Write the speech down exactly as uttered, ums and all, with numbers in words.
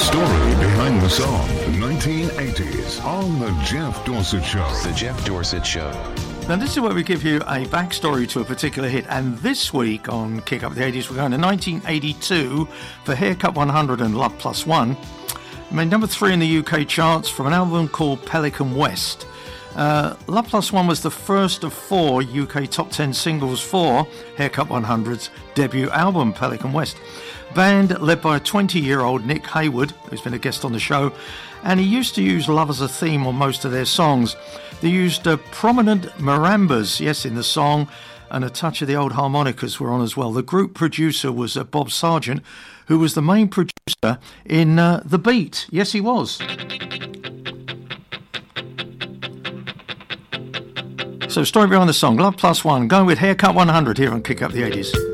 story behind the song. nineteen eighties on The Jeff Dorsett Show. The Jeff Dorsett Show. Now, this is where we give you a backstory to a particular hit. And this week on Kick Up the eighties, we're going to nineteen eighty-two for Haircut one hundred and Love Plus One. I mean, number three in the U K charts from an album called Pelican West. Uh, Love Plus One was the first of four U K top ten singles for Haircut one hundred's debut album, Pelican West. Band led by a twenty-year-old Nick Hayward, who's been a guest on the show, and he used to use love as a theme on most of their songs. They used uh, prominent marimbas, yes, in the song, and a touch of the old harmonicas were on as well. The group producer was uh, Bob Sargent, who was the main producer in uh, The Beat. Yes, he was. So, story behind the song, Love Plus One, going with Haircut one hundred here on Kick Up the eighties.